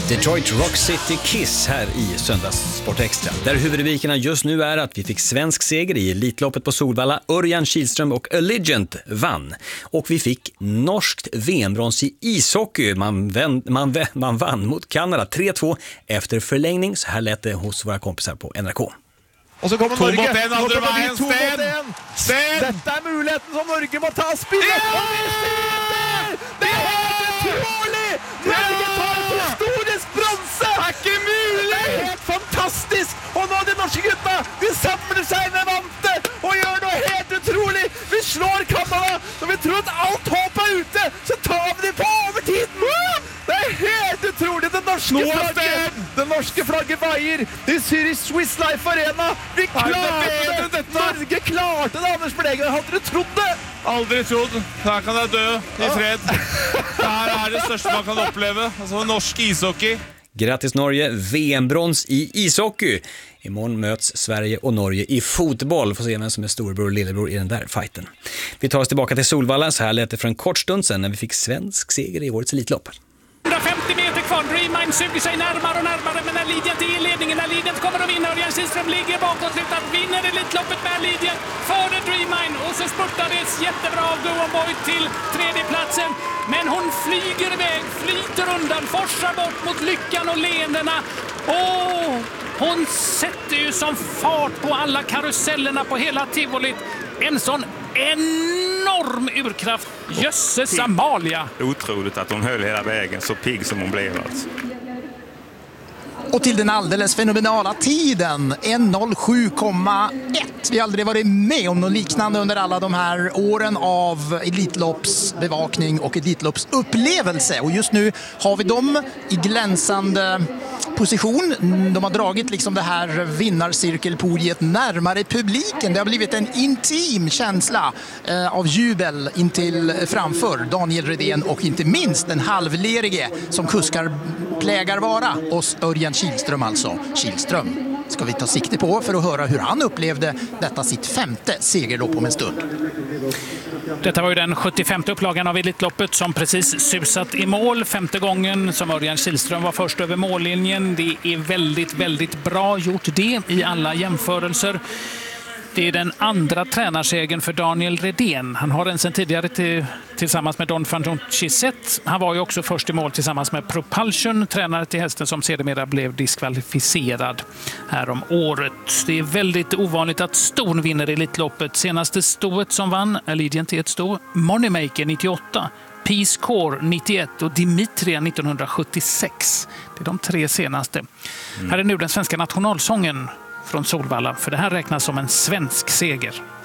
Detroit Rock City Kiss här i Söndagssport Extra. Där huvudrubrikerna just nu är att vi fick svensk seger i Elitloppet på Solvalla. Örjan Kihlström och Allegiant vann. Och vi fick norskt VM-brons i ishockey. Man vann mot Kanada 3-2 efter förlängning. Så här lät det hos våra kompisar på NRK. Och så kommer Norge. Mot en, andra veien. Sten! Dette er muligheten som Norge må ta spillet. Ja! Og vi sitter! Det er helt utrolig! Norge tar historisk bronse! Det er ikke mulig! Det er helt fantastisk! Og nå de norske gutta, de samler seg med vante og gjør noe helt utrolig. Vi slår Kanada, så vi tror at alt håp er ute, så tar vi det på overtiden. Det er helt utrolig, det norske flagget veier. De syr i Swiss Life Arena. Vi klarte det! Norge klarte det, Anders Bergen. Hadde du trodd det? Aldri trodd. Her kan jeg dø i fred. Det her er det største man kan oppleve. Altså norsk ishockey. Grattis Norge, VM-brons i ishockey. Imorgon möts Sverige och Norge i fotboll. Får se vem som är storbror och lillebror i den där fighten. Vi tar oss tillbaka till Solvalla. Så här lät det för en kort stund sedan när vi fick svensk seger i årets Elitlopp. 150 meter kvar, Dreamline suger sig närmare och närmare, men Allegiant är i ledningen. Allegiant kommer att vinna, Örjan Kihlström ligger bakåt, slutar, vinner Elitloppet med Allegiant före Dreamline, och så spurtades jättebra av Go On Boy till tredjeplatsen, men hon flyger iväg, flyter undan, forsar bort mot lyckan och leendena. Hon sätter ju som fart på alla karusellerna på hela tivolit. En sån enorm urkraft. Jösses Amalia. Otroligt att hon höll hela vägen, så pigg som hon blev alltså. Och till den alldeles fenomenala tiden, 1:07,1. Vi har aldrig varit med om något liknande under alla de här åren av Elitloppsbevakning och Elitloppsupplevelse. Och just nu har vi dem i glänsande position. De har dragit liksom det här vinnarcirkelpodiet närmare publiken. Det har blivit en intim känsla av jubel intill framför Daniel Redén och inte minst den halvlerige som kuskar plägar vara oss Örjan Kihlström alltså. Kihlström ska vi ta sikte på för att höra hur han upplevde detta sitt femte segerlopp om en stund. Detta var ju den 75:e upplagan av Elitloppet som precis susat i mål. 5:e gången som Örjan Kihlström var först över mållinjen. Det är väldigt, väldigt bra gjort det i alla jämförelser. Det är den andra tränarsegern för Daniel Redén. Han har en sedan tidigare tillsammans med Don van Chisette. Han var ju också först i mål tillsammans med Propulsion, tränare till hästen som sedermera blev diskvalificerad här om året. Det är väldigt ovanligt att ston vinner Elitloppet. Senaste stoet som vann, Allegiant ett sto, Moneymaker 98, Peace Corps 91 och Dimitria 1976. Det är de tre senaste. Här är nu den svenska nationalsången från Solvalla, för det här räknas som en svensk seger.